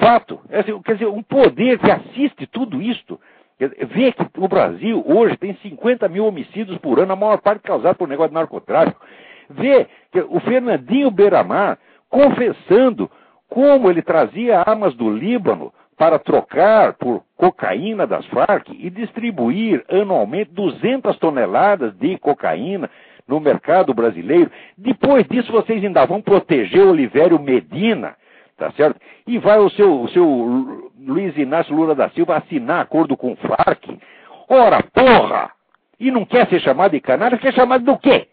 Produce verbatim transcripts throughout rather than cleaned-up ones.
Fato. Quer dizer, um poder que assiste tudo isto, vê que o Brasil hoje tem cinquenta mil homicídios por ano, a maior parte causada por negócio de narcotráfico. Vê que o Fernandinho Beiramar confessando como ele trazia armas do Líbano para trocar por cocaína das Farc e distribuir anualmente duzentas toneladas de cocaína no mercado brasileiro. Depois disso, vocês ainda vão proteger Olivério Medina, tá certo? E vai o seu, o seu Luiz Inácio Lula da Silva assinar acordo com o Farc. Ora, porra! E não quer ser chamado de canalha, quer chamado do quê?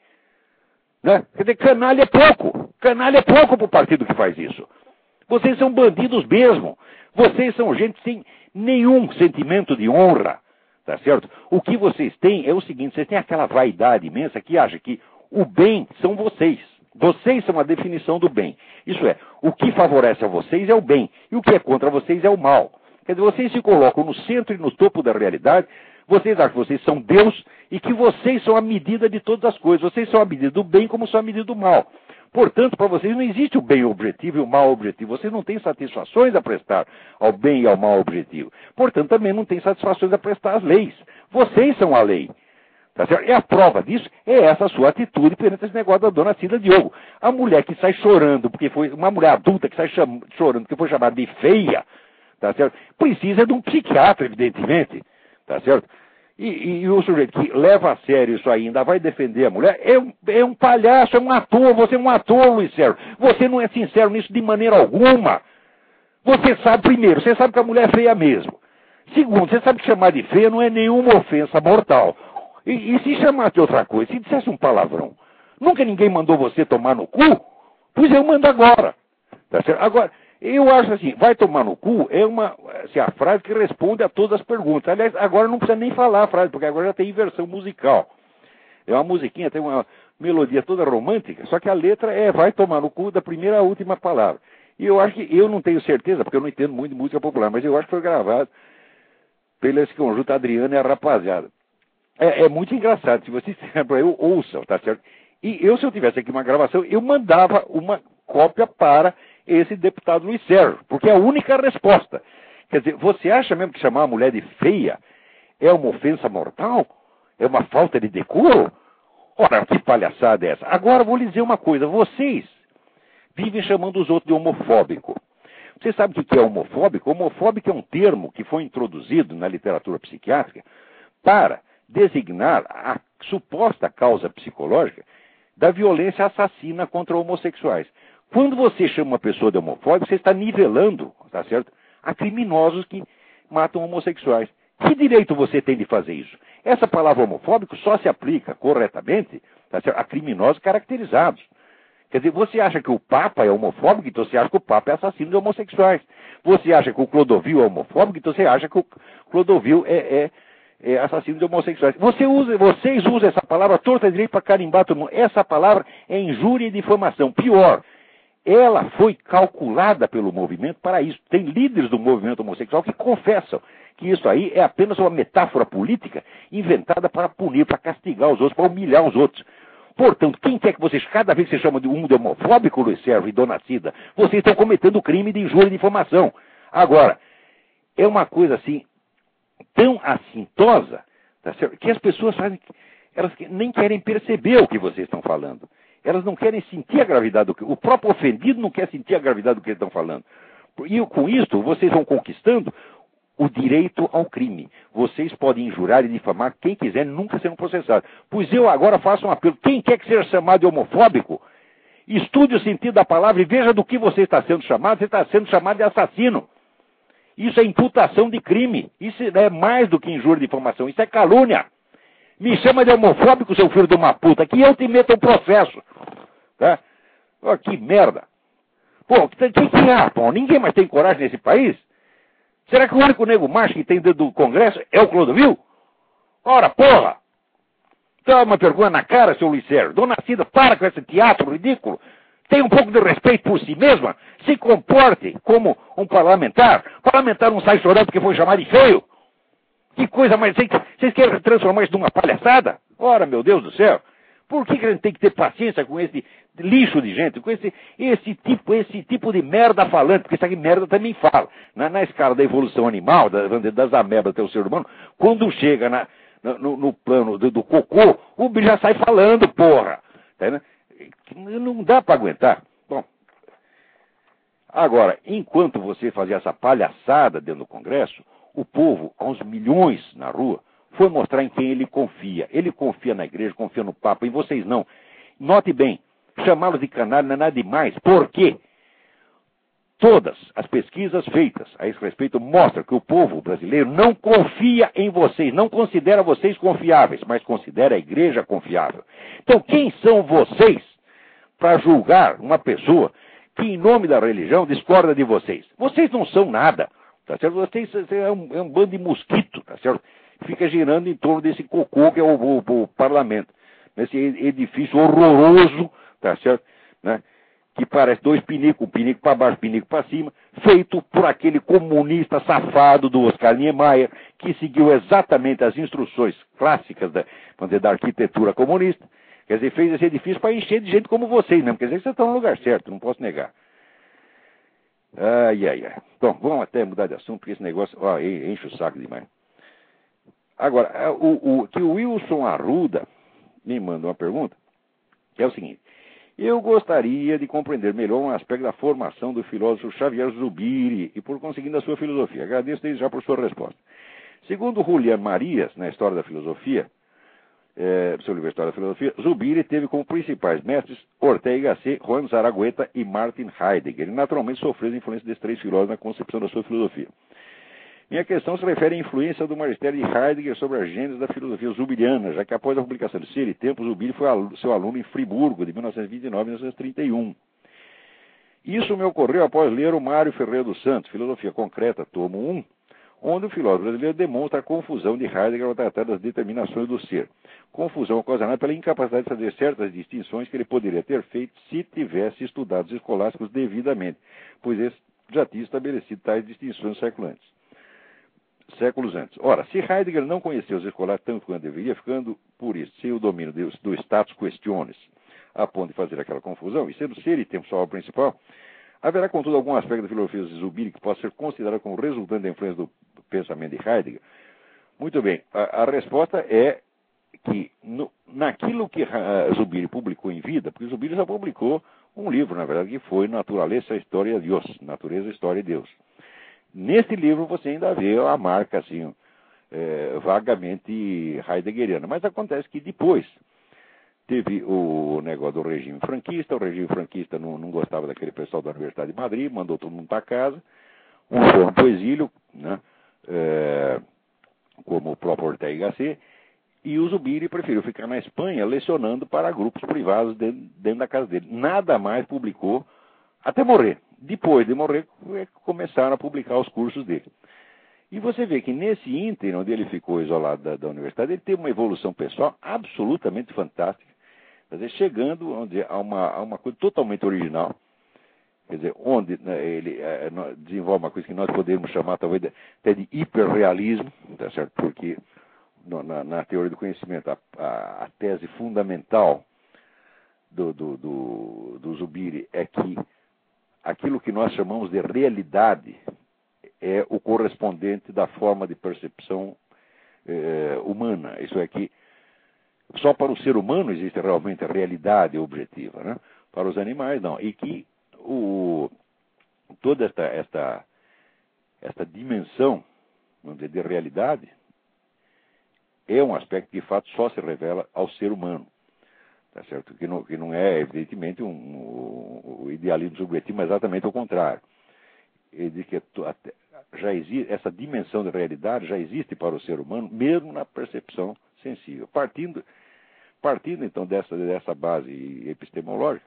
Né? Quer dizer, canalha é pouco. Canalha é pouco para o partido que faz isso. Vocês são bandidos mesmo. Vocês são gente sem nenhum sentimento de honra, tá certo? O que vocês têm é o seguinte, vocês têm aquela vaidade imensa que acha que o bem são vocês. Vocês são a definição do bem. Isso é, o que favorece a vocês é o bem, e o que é contra vocês é o mal. Quer dizer, vocês se colocam no centro e no topo da realidade, vocês acham que vocês são Deus e que vocês são a medida de todas as coisas. Vocês são a medida do bem como são a medida do mal. Portanto, para vocês não existe o bem objetivo e o mal objetivo. Vocês não têm satisfações a prestar ao bem e ao mal objetivo. Portanto, também não têm satisfações a prestar às leis. Vocês são a lei. Tá certo? E a prova disso é essa sua atitude perante esse negócio da dona Cida Diogo. A mulher que sai chorando, porque foi uma mulher adulta que sai cham... chorando porque foi chamada de feia, tá certo? Precisa de um psiquiatra, evidentemente. Tá certo? E, e, e o sujeito que leva a sério isso aí, ainda vai defender a mulher, é um, é um palhaço, é um ator. Você é um ator, Luiz Sérgio. Você não é sincero nisso de maneira alguma. Você sabe, primeiro, você sabe que a mulher é feia mesmo. Segundo, você sabe que chamar de feia não é nenhuma ofensa mortal. E, e se chamasse de outra coisa, se dissesse um palavrão, nunca ninguém mandou você tomar no cu? Pois eu mando agora. Tá certo? Agora, eu acho assim, vai tomar no cu é uma, assim, a frase que responde a todas as perguntas. Aliás, agora não precisa nem falar a frase, porque agora já tem inversão musical. É uma musiquinha, tem uma melodia toda romântica, só que a letra é vai tomar no cu da primeira à última palavra. E eu acho que, eu não tenho certeza, porque eu não entendo muito de música popular, mas eu acho que foi gravado pelo esse conjunto Adriano e a rapaziada. É, é muito engraçado, se vocês eu ouçam, tá certo? E eu, se eu tivesse aqui uma gravação, eu mandava uma cópia para esse deputado Luiz Sérgio, porque é a única resposta. Quer dizer, você acha mesmo que chamar a mulher de feia é uma ofensa mortal? É uma falta de decoro? Ora, que palhaçada é essa? Agora, vou lhe dizer uma coisa, vocês vivem chamando os outros de homofóbico. Você sabe o que é homofóbico? Homofóbico é um termo que foi introduzido na literatura psiquiátrica para designar a suposta causa psicológica da violência assassina contra homossexuais. Quando você chama uma pessoa de homofóbico, você está nivelando, tá certo, a criminosos que matam homossexuais. Que direito você tem de fazer isso? Essa palavra homofóbico só se aplica corretamente, tá certo, a criminosos caracterizados. Quer dizer, você acha que o Papa é homofóbico, então você acha que o Papa é assassino de homossexuais. Você acha que o Clodovil é homofóbico, então você acha que o Clodovil é... é É, assassino de homossexuais. Você usa, vocês usam essa palavra torta direito para carimbar todo mundo. Essa palavra é injúria e difamação. Pior, ela foi calculada pelo movimento para isso. Tem líderes do movimento homossexual que confessam que isso aí é apenas uma metáfora política inventada para punir, para castigar os outros, para humilhar os outros. Portanto, quem quer que vocês, cada vez que vocês chamam de um de homofóbico, Luiz Sérgio e Dona Cida, vocês estão cometendo crime de injúria e difamação. Agora, é uma coisa assim, tão assintosa, tá certo? Que as pessoas fazem, elas nem querem perceber o que vocês estão falando. Elas não querem sentir a gravidade do que... O próprio ofendido não quer sentir a gravidade do que eles estão falando. E com isso, vocês vão conquistando o direito ao crime. Vocês podem injurar e difamar quem quiser, nunca serão processados. Pois eu agora faço um apelo. Quem quer que seja chamado de homofóbico, estude o sentido da palavra e veja do que você está sendo chamado. Você está sendo chamado de assassino. Isso é imputação de crime. Isso é mais do que injúria e difamação. Isso é calúnia. Me chama de homofóbico, seu filho de uma puta, que eu te meto um processo. Tá? Oh, que merda. Pô, o que, que, que há, pô? Ninguém mais tem coragem nesse país? Será que o único nego macho que tem dentro do Congresso é o Clodovil? Ora, porra! Dá uma pergunta na cara, seu Luiz Sérgio. Dona Cida, para com esse teatro ridículo. Tenha um pouco de respeito por si mesma. Se comporte como um parlamentar. O parlamentar não sai chorando porque foi chamado de feio. Que coisa mais... Vocês querem transformar isso numa palhaçada? Ora, meu Deus do céu. Por que, que a gente tem que ter paciência com esse lixo de gente, com esse, esse, tipo, esse tipo de merda falante, porque isso aqui merda também fala. Na, na escala da evolução animal, das, das amebas até o ser humano, quando chega na, no, no plano do, do cocô, o bicho já sai falando, porra. Tá, não dá para aguentar. Bom, agora, enquanto você fazia essa palhaçada dentro do Congresso, o povo, aos milhões na rua, foi mostrar em quem ele confia. Ele confia na igreja, confia no Papa, em vocês não. Note bem, chamá-los de canalha não é nada demais. Por quê? Todas as pesquisas feitas a esse respeito mostram que o povo brasileiro não confia em vocês, não considera vocês confiáveis, mas considera a igreja confiável. Então, quem são vocês para julgar uma pessoa que, em nome da religião, discorda de vocês? Vocês não são nada, tá certo? Vocês é um, é um bando de mosquito, tá certo? Fica girando em torno desse cocô que é o, o, o parlamento. Nesse edifício horroroso, tá certo? Né? Que parece dois pinicos, um pinico para baixo, um pinico para cima, feito por aquele comunista safado do Oscar Niemeyer, que seguiu exatamente as instruções clássicas da, vamos dizer, da arquitetura comunista. Quer dizer, fez esse edifício para encher de gente como vocês mesmo. Quer dizer, vocês estão no lugar certo, não posso negar. Ai, ai, ai. Bom, vamos até mudar de assunto, porque esse negócio ó, enche o saco demais. Agora, o, o, que o Wilson Arruda me manda uma pergunta, que é o seguinte: eu gostaria de compreender melhor um aspecto da formação do filósofo Xavier Zubiri e, por conseguinte, da sua filosofia. Agradeço desde já por sua resposta. Segundo Julián Marias, na História da Filosofia, é, seu livro História da Filosofia, Zubiri teve como principais mestres Ortega y Gasset, Juan Zaragoza e Martin Heidegger. Ele naturalmente sofreu a influência desses três filósofos na concepção da sua filosofia. Minha questão se refere à influência do magistério de Heidegger sobre a gênese da filosofia zubiriana, já que após a publicação de Ser e Tempo, Zubiri foi seu aluno em Friburgo, de mil novecentos e vinte e nove a mil novecentos e trinta e um. Isso me ocorreu após ler o Mário Ferreira dos Santos, Filosofia Concreta, tomo um, onde o filósofo brasileiro demonstra a confusão de Heidegger ao tratar das determinações do ser. Confusão ocasionada pela incapacidade de fazer certas distinções que ele poderia ter feito se tivesse estudado os escolásticos devidamente, pois esse já tinha estabelecido tais distinções no século antes. séculos antes. Ora, se Heidegger não conheceu os escolares tanto quanto deveria, ficando, por isso, sem o domínio do, do status questiones, a ponto de fazer aquela confusão, e sendo Ser e Tempo sua obra principal, haverá, contudo, algum aspecto da filosofia de Zubiri que possa ser considerado como resultante da influência do pensamento de Heidegger? Muito bem, a, a resposta é que no, naquilo que uh, Zubiri publicou em vida, porque Zubiri já publicou um livro, na verdade, que foi Naturaleza, História de Deus, Natureza, História de Deus. Nesse livro você ainda vê a marca, assim, é, vagamente heideggeriana. Mas acontece que depois teve o negócio do regime franquista. O regime franquista não, não gostava daquele pessoal da Universidade de Madrid, mandou todo mundo para casa. Uns foram para o exílio, né, é, como o próprio Ortega y Gasset. E o Zubiri preferiu ficar na Espanha lecionando para grupos privados dentro, dentro da casa dele. Nada mais publicou até morrer. Depois de morrer, começaram a publicar os cursos dele. E você vê que nesse ínterim, onde ele ficou isolado da, da universidade, ele teve uma evolução pessoal absolutamente fantástica. Quer dizer, chegando onde, a, uma, a uma coisa totalmente original. Quer dizer, onde né, ele é, desenvolve uma coisa que nós podemos chamar talvez até de hiperrealismo, tá certo? Porque no, na, na teoria do conhecimento, a, a, a tese fundamental do, do, do, do Zubiri é que aquilo que nós chamamos de realidade é o correspondente da forma de percepção eh, humana. Isso é que só para o ser humano existe realmente a realidade objetiva, né? Para os animais não. E que o, toda esta, esta, esta dimensão, vamos dizer, de realidade é um aspecto que de fato só se revela ao ser humano. Tá certo? Que, não, que não é, evidentemente, um, um, um idealismo subjetivo, mas exatamente o contrário. Ele diz que já existe, essa dimensão de realidade já existe para o ser humano, mesmo na percepção sensível. Partindo, partindo então, dessa, dessa base epistemológica,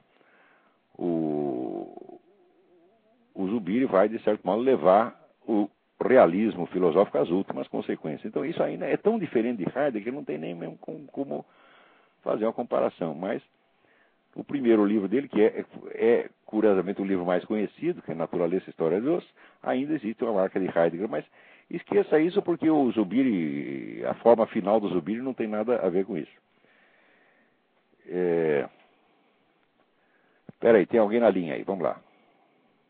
o, o Zubiri vai, de certo modo, levar o realismo filosófico às últimas consequências. Então, isso ainda é tão diferente de Heidegger que não tem nem mesmo como... como fazer uma comparação, mas o primeiro livro dele, que é, é curiosamente o livro mais conhecido, que é Naturaleza, História de Deus, ainda existe uma marca de Heidegger, mas esqueça isso porque o Zubiri, a forma final do Zubiri não tem nada a ver com isso. É... Espera aí, tem alguém na linha aí, vamos lá.